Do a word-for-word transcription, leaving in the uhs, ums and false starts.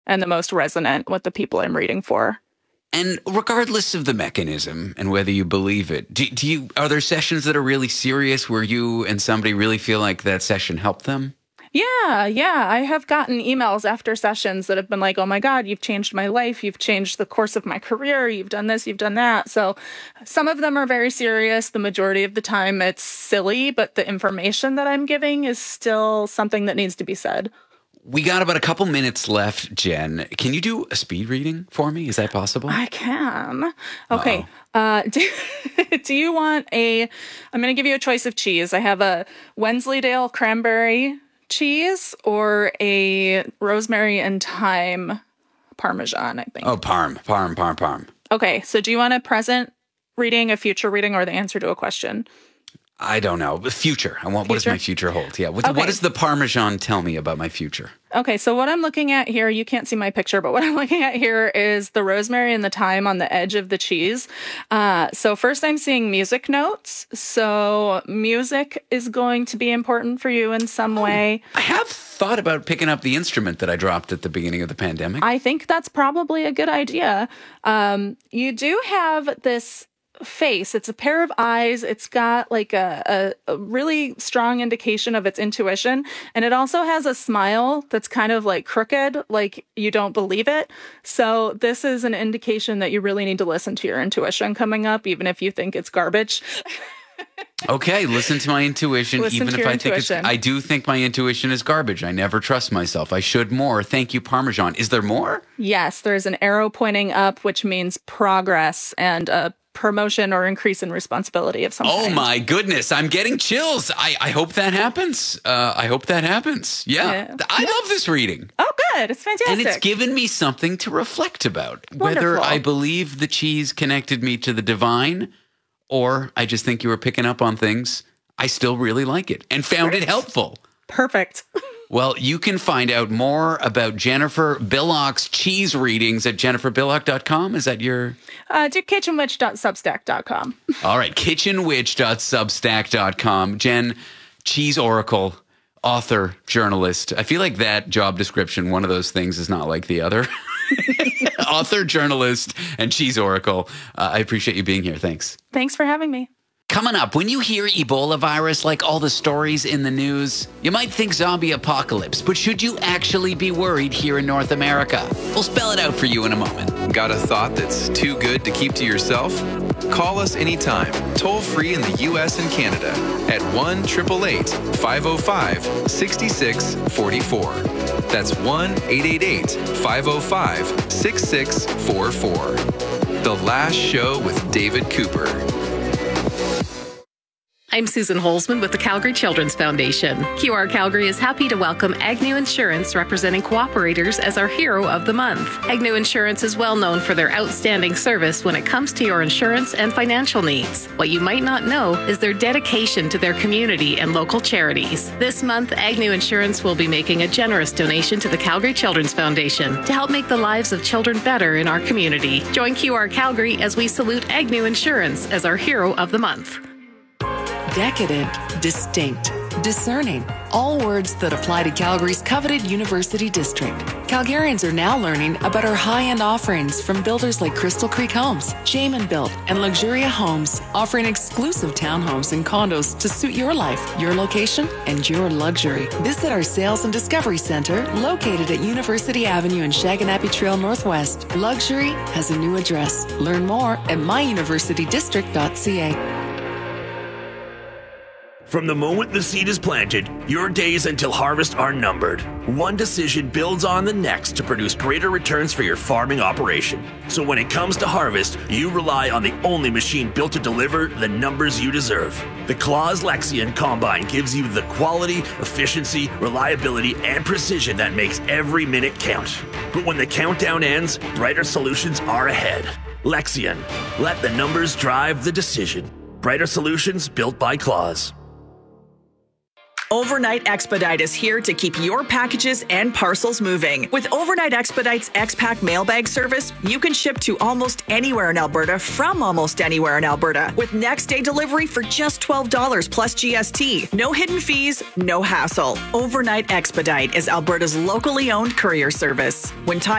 and the most resonant with the people I'm reading for. And regardless of the mechanism and whether you believe it, do, do you are there sessions that are really serious where you and somebody really feel like that session helped them? Yeah, yeah. I have gotten emails after sessions that have been like, oh my God, you've changed my life. You've changed the course of my career. You've done this, you've done that. So some of them are very serious. The majority of the time it's silly, but the information that I'm giving is still something that needs to be said. We got about a couple minutes left, Jen. Can you do a speed reading for me? Is that possible? I can. Okay. Uh, do, do you want a, I'm going to give you a choice of cheese. I have a Wensleydale cranberry cheese or a rosemary and thyme Parmesan, I think. Oh, parm, parm, parm, parm. Okay. So do you want a present reading, a future reading, or the answer to a question? I don't know. Future. I want. Future? What does my future hold? Yeah. What, okay. what does the Parmesan tell me about my future? Okay. So what I'm looking at here, you can't see my picture, but what I'm looking at here is the rosemary and the thyme on the edge of the cheese. Uh, so first I'm seeing music notes. So music is going to be important for you in some oh, way. I have thought about picking up the instrument that I dropped at the beginning of the pandemic. I think that's probably a good idea. Um, you do have this face. It's a pair of eyes. It's got like a, a, a really strong indication of its intuition. And it also has a smile that's kind of like crooked, like you don't believe it. So this is an indication that you really need to listen to your intuition coming up, even if you think it's garbage. Okay, listen to my intuition, listen even if I intuition. think it's, I do think my intuition is garbage. I never trust myself. I should more. Thank you, Parmesan. Is there more? Yes, there's an arrow pointing up, which means progress and a promotion or increase in responsibility of some Oh kind. my goodness, I'm getting chills. I, I hope that happens. Uh, I hope that happens. Yeah, yeah. I yeah. love this reading. Oh, good. It's fantastic. And it's given me something to reflect about. Wonderful. Whether I believe the cheese connected me to the divine or I just think you were picking up on things, I still really like it and found Great. It helpful. Perfect. Well, you can find out more about Jennifer Billock's cheese readings at jennifer billock dot com. Is that your... Uh, to kitchen witch dot substack dot com. All right, kitchen witch dot substack dot com. Jen, cheese oracle, author, journalist. I feel like that job description, one of those things is not like the other. Author, journalist, and cheese oracle. Uh, I appreciate you being here. Thanks. Thanks for having me. Coming up, when you hear Ebola virus, like all the stories in the news, you might think zombie apocalypse, but should you actually be worried here in North America? We'll spell it out for you in a moment. Got a thought that's too good to keep to yourself? Call us anytime, toll free in the U S and Canada at one eight eight eight, five oh five, six six four four. That's one eight eight eight, five oh five, six six four four. The Last Show with David Cooper. I'm Susan Holzman with the Calgary Children's Foundation. Q R Calgary is happy to welcome Agnew Insurance, representing cooperators, as our Hero of the Month. Agnew Insurance is well known for their outstanding service when it comes to your insurance and financial needs. What you might not know is their dedication to their community and local charities. This month, Agnew Insurance will be making a generous donation to the Calgary Children's Foundation to help make the lives of children better in our community. Join Q R Calgary as we salute Agnew Insurance as our Hero of the Month. Decadent, distinct, discerning. All words that apply to Calgary's coveted University District. Calgarians are now learning about our high-end offerings from builders like Crystal Creek Homes, Jamin Built, and Luxuria Homes, offering exclusive townhomes and condos to suit your life, your location, and your luxury. Visit our Sales and Discovery Center, located at University Avenue and Shaganappi Trail Northwest. Luxury has a new address. Learn more at my university district dot c a. From the moment the seed is planted, your days until harvest are numbered. One decision builds on the next to produce greater returns for your farming operation. So when it comes to harvest, you rely on the only machine built to deliver the numbers you deserve. The Claas Lexion Combine gives you the quality, efficiency, reliability, and precision that makes every minute count. But when the countdown ends, brighter solutions are ahead. Lexion. Let the numbers drive the decision. Brighter solutions built by Claas. Overnight Expedite is here to keep your packages and parcels moving. With Overnight Expedite's X-Pack mailbag service, you can ship to almost anywhere in Alberta from almost anywhere in Alberta with next day delivery for just twelve dollars plus G S T. No hidden fees, no hassle. Overnight Expedite is Alberta's locally owned courier service. When time